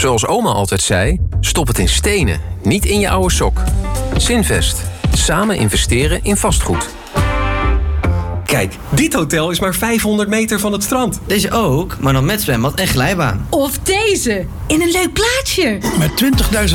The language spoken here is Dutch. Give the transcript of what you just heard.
Zoals oma altijd zei, stop het in stenen, niet in je oude sok. Zinvest. Samen investeren in vastgoed. Kijk, dit hotel is maar 500 meter van het strand. Deze ook, maar dan met zwembad en glijbaan. Of deze, in een leuk plaatsje. Met 20.000